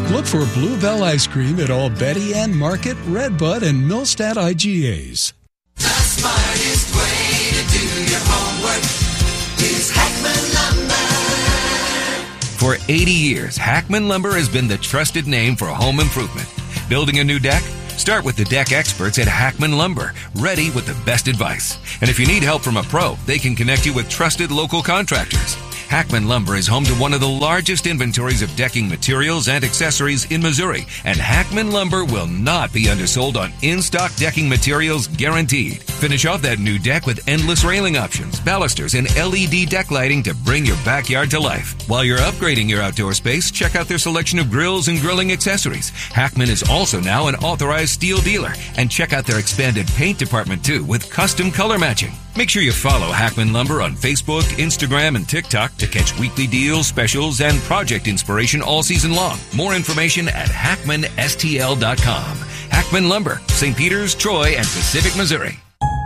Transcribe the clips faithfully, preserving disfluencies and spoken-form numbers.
Look for Bluebell Ice Cream at all Betty Ann Market, Redbud, and Millstadt I G As. The smartest way to do your homework is Hackman Lumber. For eighty years, Hackman Lumber has been the trusted name for home improvement. Building a new deck? Start with the deck experts at Hackman Lumber, ready with the best advice. And if you need help from a pro, they can connect you with trusted local contractors. Hackman Lumber is home to one of the largest inventories of decking materials and accessories in Missouri, and Hackman Lumber will not be undersold on in-stock decking materials guaranteed. Finish off that new deck with endless railing options, balusters, and L E D deck lighting to bring your backyard to life. While you're upgrading your outdoor space, check out their selection of grills and grilling accessories. Hackman is also now an authorized steel dealer, and check out their expanded paint department too with custom color matching. Make sure you follow Hackman Lumber on Facebook, Instagram, and TikTok to catch weekly deals, specials, and project inspiration all season long. More information at hackman s t l dot com. Hackman Lumber, Saint Peters, Troy, and Pacific, Missouri.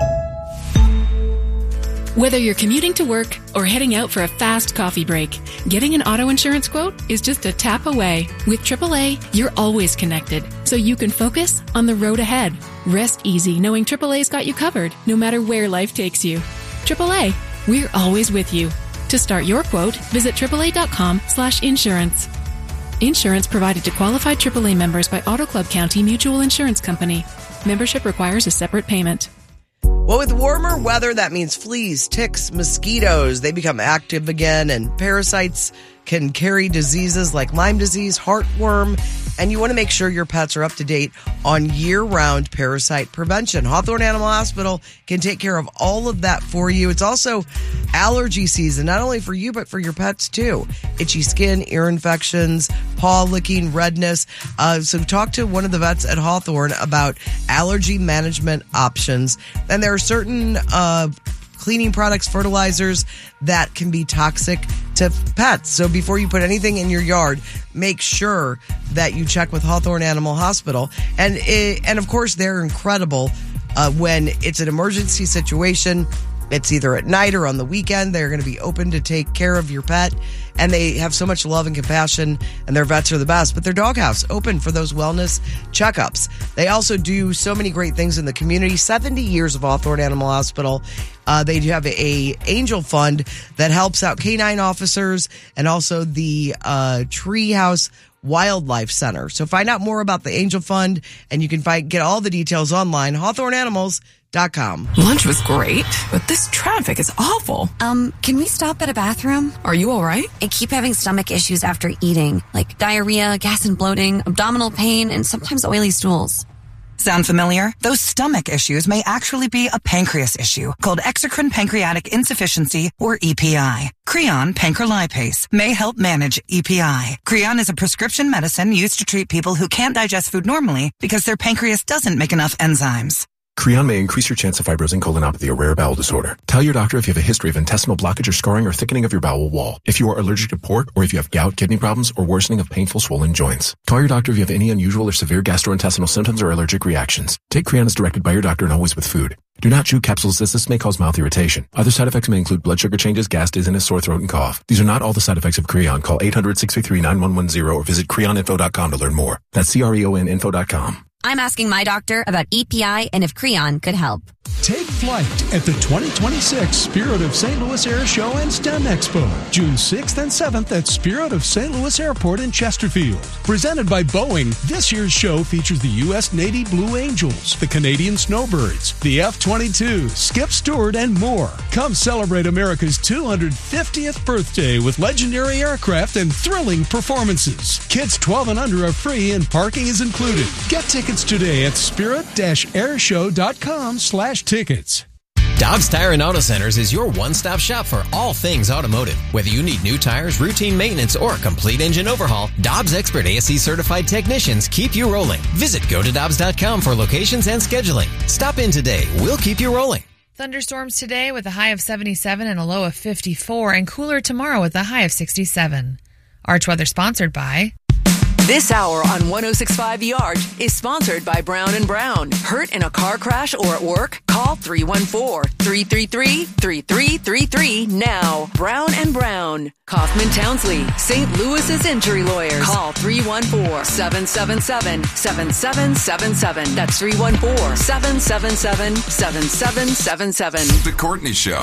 Whether you're commuting to work or heading out for a fast coffee break, getting an auto insurance quote is just a tap away. With triple A, you're always connected, so you can focus on the road ahead. Rest easy knowing triple A's got you covered, no matter where life takes you. triple A, we're always with you. To start your quote, visit triple a dot com slash insurance. Insurance provided to qualified triple A members by Auto Club County Mutual Insurance Company. Membership requires a separate payment. Well, with warmer weather, that means fleas, ticks, mosquitoes, they become active again, and parasites can carry diseases like Lyme disease, heartworm, and you want to make sure your pets are up to date on year-round parasite prevention. Hawthorne Animal Hospital can take care of all of that for you. It's also allergy season, not only for you, but for your pets too. Itchy skin, ear infections, paw licking, redness. Uh, so talk to one of the vets at Hawthorne about allergy management options. And there are certain uh, cleaning products, fertilizers that can be toxic to pets. So before you put anything in your yard, make sure that you check with Hawthorne Animal Hospital. And it, and of course, they're incredible uh, when it's an emergency situation. It's either at night or on the weekend. They're going to be open to take care of your pet. And they have so much love and compassion, and their vets are the best. But their doghouse open for those wellness checkups. They also do so many great things in the community. seventy years of Hawthorne Animal Hospital. Uh, they do have a angel fund that helps out canine officers and also the uh, Treehouse Wildlife Center. So find out more about the Angel Fund, and you can find get all the details online, hawthorne animals dot com. Lunch was great, but this traffic is awful. Um, can we stop at a bathroom? Are you all right? I keep having stomach issues after eating, like diarrhea, gas and bloating, abdominal pain, and sometimes oily stools. Sound familiar? Those stomach issues may actually be a pancreas issue called exocrine pancreatic insufficiency, or E P I. Creon pancrelipase may help manage E P I. Creon is a prescription medicine used to treat people who can't digest food normally because their pancreas doesn't make enough enzymes. Creon may increase your chance of fibrosing colonopathy, a rare bowel disorder. Tell your doctor if you have a history of intestinal blockage or scarring or thickening of your bowel wall, if you are allergic to pork, or if you have gout, kidney problems, or worsening of painful swollen joints. Call your doctor if you have any unusual or severe gastrointestinal symptoms or allergic reactions. Take Creon as directed by your doctor and always with food. Do not chew capsules as this may cause mouth irritation. Other side effects may include blood sugar changes, gas, dizziness, sore throat, and cough. These are not all the side effects of Creon. Call eight hundred, six three three, nine one one zero or visit creon info dot com to learn more. That's C R E O N info dot com. I'm asking my doctor about E P I and if Creon could help. Take flight at the twenty twenty-six Spirit of Saint Louis Air Show and STEM Expo, June sixth and seventh at Spirit of Saint Louis Airport in Chesterfield. Presented by Boeing, this year's show features the U S Navy Blue Angels, the Canadian Snowbirds, the F twenty-two, Skip Stewart, and more. Come celebrate America's two hundred fiftieth birthday with legendary aircraft and thrilling performances. Kids twelve and under are free and parking is included. Get tickets today at spirit dash airshow dot com slash tickets. Dobbs Tire and Auto Centers is your one-stop shop for all things automotive. Whether you need new tires, routine maintenance, or a complete engine overhaul, Dobbs expert A S E certified technicians keep you rolling. Visit go to dobbs dot com for locations and scheduling. Stop in today. We'll keep you rolling. Thunderstorms today with a high of seventy-seven and a low of fifty-four, and cooler tomorrow with a high of sixty-seven. Arch Weather sponsored by This hour on one oh six point five The Arch is sponsored by Brown and Brown. Hurt in a car crash or at work? Call three one four, three three three, three three three three now. Brown and Brown. Kaufman Townsley, Saint Louis's injury lawyers. Call three one four, seven seven seven, seven seven seven seven. That's three one four, seven seven seven, seven seven seven seven. The Courtney Show.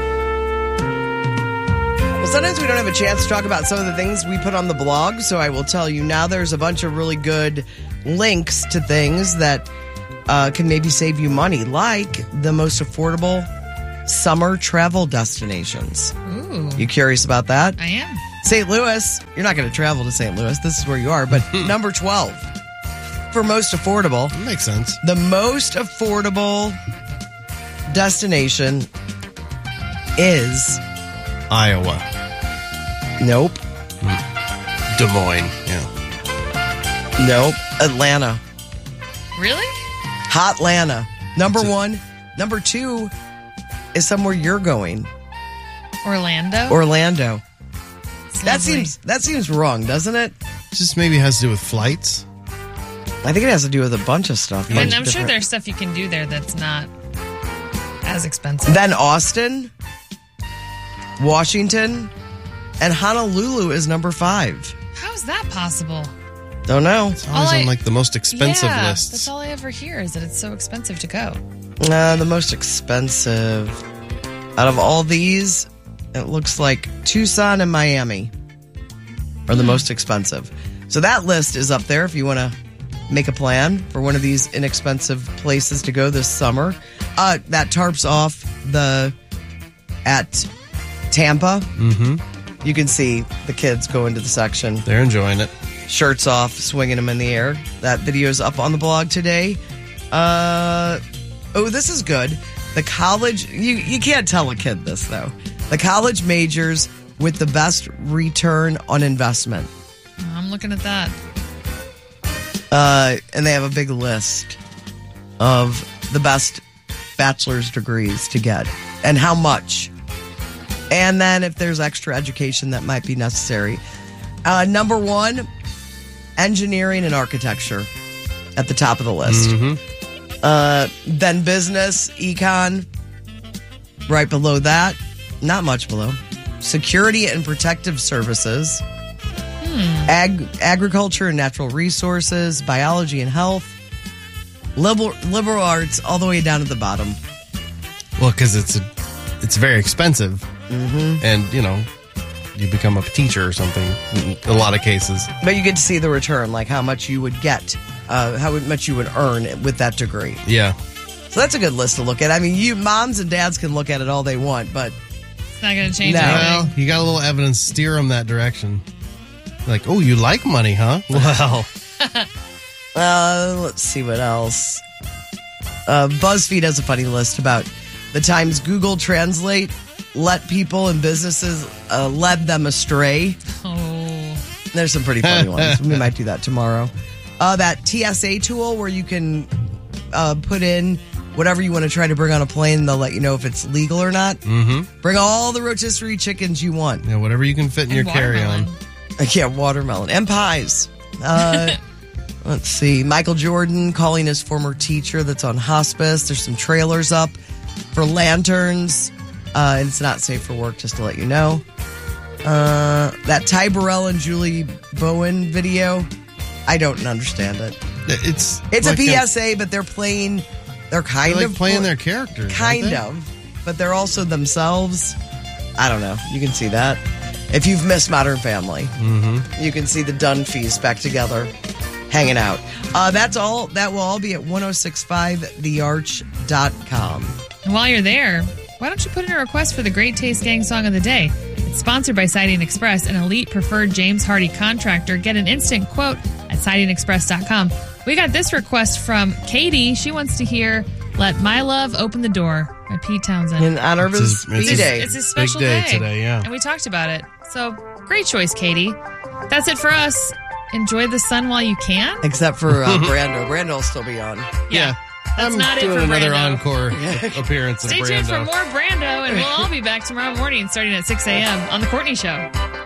Well, sometimes we don't have a chance to talk about some of the things we put on the blog, so I will tell you now there's a bunch of really good links to things that uh, can maybe save you money, like the most affordable summer travel destinations. Ooh. You curious about that? I am. Saint Louis, you're not going to travel to Saint Louis. This is where you are, but number twelve for most affordable. That makes sense. The most affordable destination is Iowa. Nope. Des Moines. Yeah. Nope. Atlanta. Really? Hotlanta. Number one. Number two is somewhere you're going. Orlando? Orlando. It's That lovely. seems that seems wrong, doesn't it? Just maybe has to do with flights. I think it has to do with a bunch of stuff. And bunch I'm of sure different- there's stuff you can do there that's not as expensive. Then Austin, Washington, and Honolulu is number five. How is that possible? Don't know. It's always All I- on like the most expensive yeah, lists. That's all I ever hear is that it's so expensive to go. Uh, the most expensive out of all these, it looks like Tucson and Miami are the most expensive. So that list is up there if you want to make a plan for one of these inexpensive places to go this summer. Uh, that tarps off the at Tampa. Mm-hmm. You can see the kids go into the section. They're enjoying it. Shirts off, swinging them in the air. That video is up on the blog today. Uh, oh, this is good. The college, you, you can't tell a kid this, though. The college majors with the best return on investment. I'm looking at that. Uh, and they have a big list of the best bachelor's degrees to get and how much. And then if there's extra education that might be necessary. Uh, number one, engineering and architecture at the top of the list. Mm-hmm. Uh, then business, econ, right below that. Not much below. Security and protective services. Hmm. Ag- agriculture and natural resources, biology and health, liberal, liberal arts, all the way down at the bottom. Well, because it's a, it's very expensive, Mm-hmm. and you know, you become a teacher or something in a lot of cases. But you get to see the return, like how much you would get, uh, how much you would earn with that degree. Yeah. So that's a good list to look at. I mean, you moms and dads can look at it all they want, but It's not going to change No. Well, anything. you got a little evidence, steer them that direction. Like, oh, you like money, huh? Well, uh, let's see what else. Uh, BuzzFeed has a funny list about the times Google Translate let people and businesses uh, led them astray. Oh. There's some pretty funny ones. We might do that tomorrow. Uh, that T S A tool where you can uh, put in whatever you want to try to bring on a plane. They'll let you know if it's legal or not. mm-hmm. Bring all the rotisserie chickens you want. Yeah, whatever you can fit in And your carry-on. watermelon. Yeah, watermelon and pies. Uh, let's see. Michael Jordan calling his former teacher that's on hospice. There's some trailers up for lanterns. Uh, and it's not safe for work, just to let you know. Uh, that Ty Burrell and Julie Bowen video, I don't understand it. It's It's like a P S A, but they're playing. They're kind They're of like playing their characters. aren't kind they? of, but they're also themselves. I don't know. You can see that if you've missed Modern Family. Mm-hmm. You can see the Dunphys back together, hanging out. Uh, that's all. That will all be at ten sixty-five the arch dot com. And while you're there, why don't you put in a request for the Great Taste Gang Song of the Day? It's sponsored by Siding Express, an elite preferred James Hardy contractor. Get an instant quote at siding express dot com. We got this request from Katie. She wants to hear Let My Love Open the Door by Pete Townsend. In honor of his It's his- it's his- B-Day. It's his special Big day today, yeah. And we talked about it. So, great choice, Katie. That's it for us. Enjoy the sun while you can. Except for uh, Brando. Brando will still be on. Yeah. That's I'm not it doing for another Brando. encore appearance of Stay tuned for Brando. more Brando, and we'll all be back tomorrow morning starting at six a.m. on The Courtney Show.